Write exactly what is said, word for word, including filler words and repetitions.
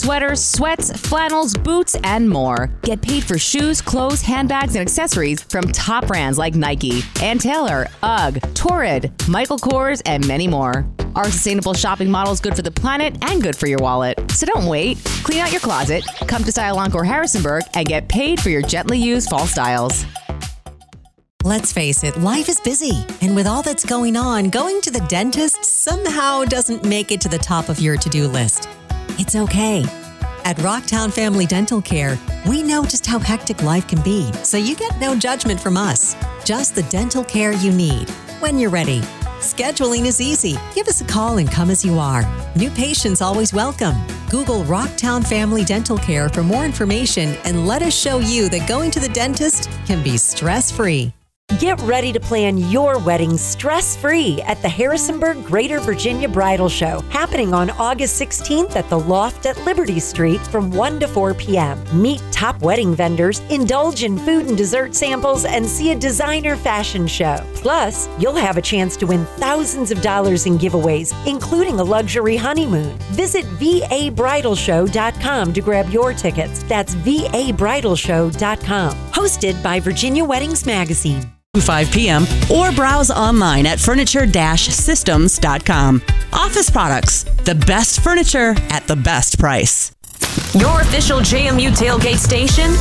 sweaters, sweats, flannels, boots, and more. Get paid for shoes, clothes, handbags, and accessories from top brands like Nike, Ann Taylor, UGG, Torrid, Michael Kors, and many more. Our sustainable shopping model is good for the planet and good for your wallet. So don't wait. Clean out your closet, come to Style Encore Harrisonburg, and get paid for your gently used fall styles. Let's face it, life is busy. And with all that's going on, going to the dentist somehow doesn't make it to the top of your to-do list. It's okay. At Rocktown Family Dental Care, we know just how hectic life can be, so you get no judgment from us. Just the dental care you need when you're ready. Scheduling is easy. Give us a call and come as you are. New patients always welcome. Google Rocktown Family Dental Care for more information and let us show you that going to the dentist can be stress-free. Get ready to plan your wedding stress-free at the Harrisonburg Greater Virginia Bridal Show, happening on August sixteenth at the Loft at Liberty Street from one to four p.m. Meet top wedding vendors, indulge in food and dessert samples, and see a designer fashion show. Plus, you'll have a chance to win thousands of dollars in giveaways, including a luxury honeymoon. Visit v a bridal show dot com to grab your tickets. That's v a bridal show dot com. Hosted by Virginia Weddings Magazine. five p.m. or browse online at furniture dash systems dot com. Office Products, the best furniture at the best price. Your official J M U tailgate station